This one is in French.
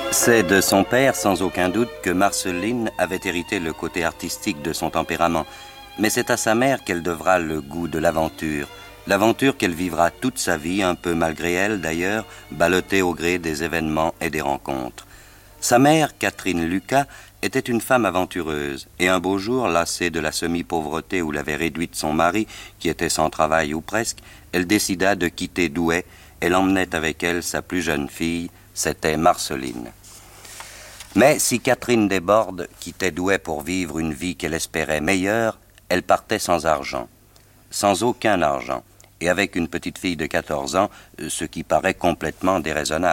C'est de son père, sans aucun doute, que Marceline avait hérité le côté artistique de son tempérament. Mais c'est à sa mère qu'elle devra le goût de l'aventure. L'aventure qu'elle vivra toute sa vie, un peu malgré elle d'ailleurs, ballottée au gré des événements et des rencontres. Sa mère, Catherine Lucas, était une femme aventureuse, et un beau jour, lassée de la semi-pauvreté où l'avait réduite son mari, qui était sans travail ou presque, elle décida de quitter Douai. Elle emmenait avec elle sa plus jeune fille, c'était Marceline. Mais si Catherine Desbordes quittait Douai pour vivre une vie qu'elle espérait meilleure, elle partait sans argent, sans aucun argent, et avec une petite fille de 14 ans, ce qui paraît complètement déraisonnable.